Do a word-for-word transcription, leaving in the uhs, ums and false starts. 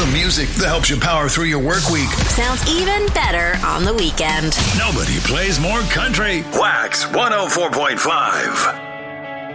The music that helps you power through your work week. Sounds even better on the weekend. Nobody plays more country. Wax one oh four point five.